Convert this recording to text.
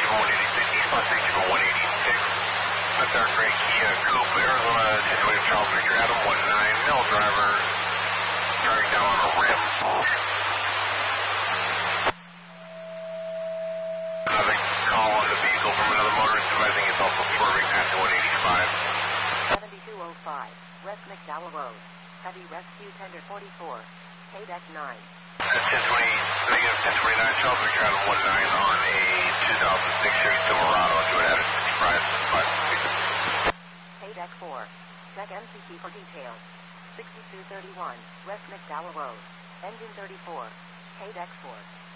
from 186, eastbound safety from 186. That's our Great Kia Coupe, Arizona, situated Charles Victor Adam 19, male driver, driving down on a rim. Another call on the vehicle from another motorist advising it's also swerving past 185. 7205, West McDowell Road. Heavy Rescue Tender 44, KDEC 9. That's 1020, negative 1029, Charles Victor Adam 19 on a 2006 Chevy Silverado, enjoy that at 65. KDEC 4, check MCT for details. 6231, West McDowell Road. Engine 34, KDEC 4.